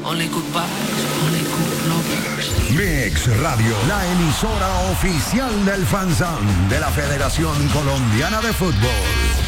Only goodbyes, only good lovers. Mix Radio, la emisora oficial del Fanzán de la Federación Colombiana de Fútbol.